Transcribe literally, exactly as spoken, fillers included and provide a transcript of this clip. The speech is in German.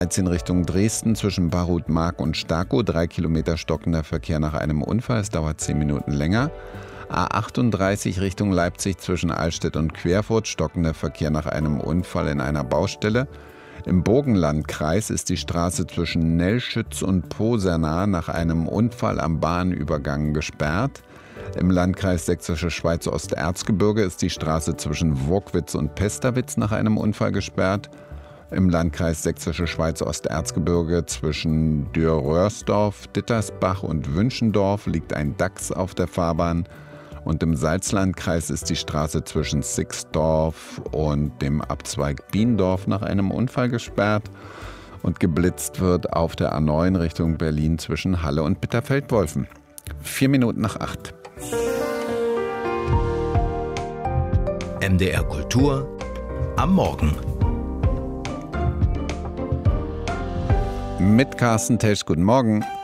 dreizehn Richtung Dresden zwischen Barut-Mark und Starkow. Drei Kilometer stockender Verkehr nach einem Unfall. Es dauert zehn Minuten länger. A achtunddreißig Richtung Leipzig zwischen Allstedt und Querfurt. Stockender Verkehr nach einem Unfall in einer Baustelle. Im Burgenlandkreis ist die Straße zwischen Nellschütz und Poserna nach einem Unfall am Bahnübergang gesperrt. Im Landkreis Sächsische Schweiz Osterzgebirge ist die Straße zwischen Wurkwitz und Pesterwitz nach einem Unfall gesperrt. Im Landkreis Sächsische Schweiz Osterzgebirge zwischen Dürr-Röhrsdorf, Dittersbach und Wünschendorf liegt ein Dachs auf der Fahrbahn. Und im Salzlandkreis ist die Straße zwischen Sixdorf und dem Abzweig Biendorf nach einem Unfall gesperrt. Und geblitzt wird auf der A neun Richtung Berlin zwischen Halle und Bitterfeld-Wolfen. Vier Minuten nach acht. M D R Kultur am Morgen. Mit Carsten Tesch, guten Morgen.